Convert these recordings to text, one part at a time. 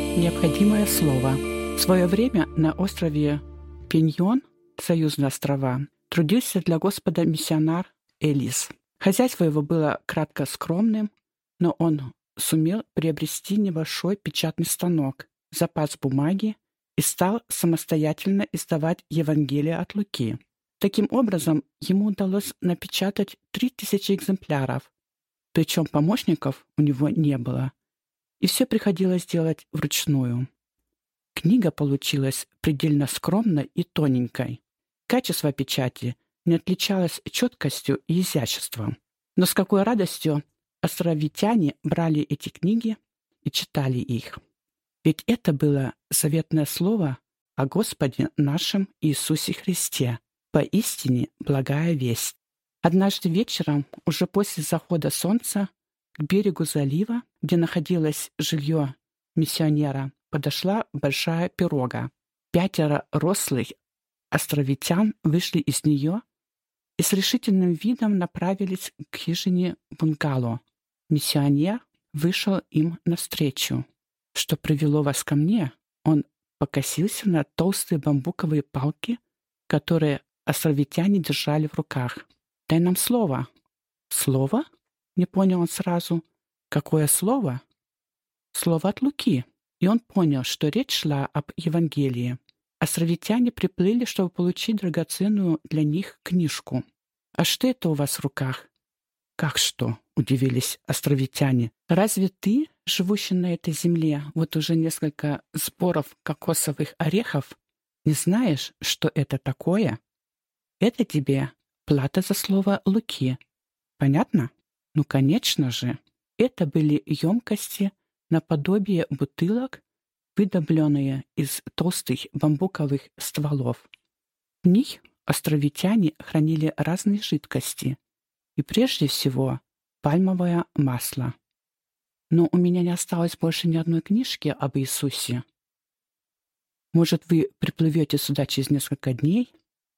Необходимое слово. В свое время на острове Пиньон, Союзные острова, трудился для Господа миссионар Элис. Хозяйство его было кратко скромным, но он сумел приобрести небольшой печатный станок, запас бумаги и стал самостоятельно издавать Евангелие от Луки. Таким образом, ему удалось напечатать 3000 экземпляров, причем помощников у него не было, и все приходилось делать вручную. Книга получилась предельно скромной и тоненькой. Качество печати не отличалось четкостью и изяществом. Но с какой радостью островитяне брали эти книги и читали их. Ведь это было заветное слово о Господе нашем Иисусе Христе, поистине благая весть. Однажды вечером, уже после захода солнца, к берегу залива, где находилось жилье миссионера, подошла большая пирога. 5 рослых островитян вышли из нее и с решительным видом направились к хижине бунгало. Миссионер вышел им навстречу. «Что привело вас ко мне?» Он покосился на толстые бамбуковые палки, которые островитяне держали в руках. «Дай нам слово». «Слово?» — не понял он сразу. «Какое слово?» «Слово от Луки». И он понял, что речь шла об Евангелии. Островитяне приплыли, чтобы получить драгоценную для них книжку. «А что это у вас в руках?» «Как что?» — удивились островитяне. «Разве ты, живущий на этой земле, вот уже несколько сборов кокосовых орехов, не знаешь, что это такое? Это тебе плата за слово Луки. Понятно?» «Ну, конечно же». Это были емкости наподобие бутылок, выдобленные из толстых бамбуковых стволов. В них островитяне хранили разные жидкости, и прежде всего пальмовое масло. Но у меня не осталось больше ни одной книжки об Иисусе. Может, вы приплывете сюда через несколько дней?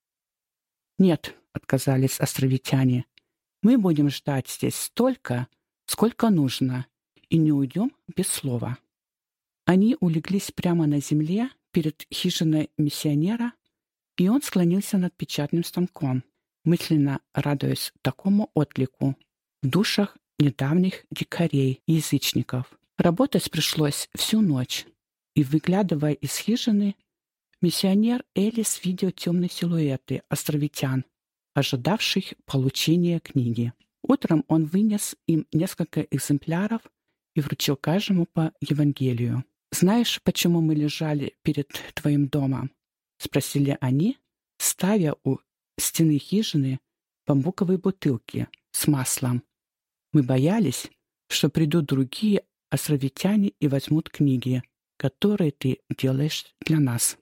Нет, отказались островитяне. Мы будем ждать здесь столько, сколько нужно, и не уйдем без слова. Они улеглись прямо на земле перед хижиной миссионера, и он склонился над печатным станком, мысленно радуясь такому отклику в душах недавних дикарей и язычников. Работать пришлось всю ночь, и, выглядывая из хижины, миссионер Элис видел темные силуэты островитян, ожидавших получения книги. Утром он вынес им несколько экземпляров и вручил каждому по Евангелию. «Знаешь, почему мы лежали перед твоим домом?» — спросили они, ставя у стены хижины бамбуковые бутылки с маслом. «Мы боялись, что придут другие островитяне и возьмут книги, которые ты делаешь для нас».